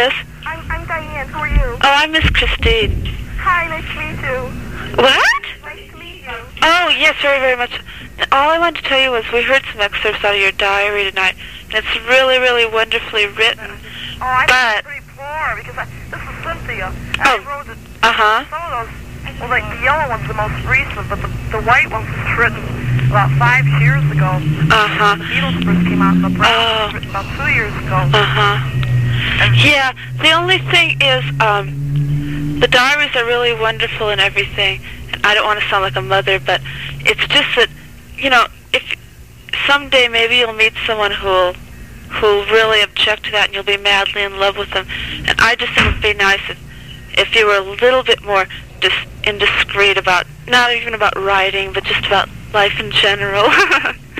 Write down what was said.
this? I'm Diane. Who are you? Oh, I'm Miss Christine. Hi, nice to meet you. What? Nice to meet you. Oh, yes, very, very much. All I wanted to tell you was we heard some excerpts out of your diary tonight, and it's really, really wonderfully written. Oh, I'm But- pretty poor because this is Cynthia. And Oh. I wrote it. Uh-huh. Some of those, well, like the yellow one's the most recent, but the white one was written about 5 years ago. Uh-huh. The Beatles first came out, and the brown Oh. was written about 2 years ago. Uh-huh. And Yeah, the only thing is, the diaries are really wonderful and everything, and I don't want to sound like a mother, but it's just that, you know, if someday maybe you'll meet someone who'll really object to that, and you'll be madly in love with them, and I just think it would be nice if you were a little bit more indiscreet about, not even about writing, but just about life in general.